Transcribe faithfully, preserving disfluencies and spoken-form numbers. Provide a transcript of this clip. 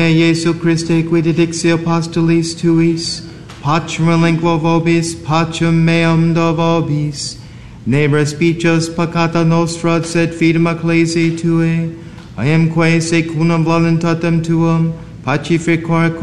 Iesu Christe, qui didixi apostolis tuis, pacem lingua vobis, pacem meam do vobis, ne respices peccata nostra, sed fidem ecclesiae Tuae, iamque secundum voluntatem Tuam, pacificar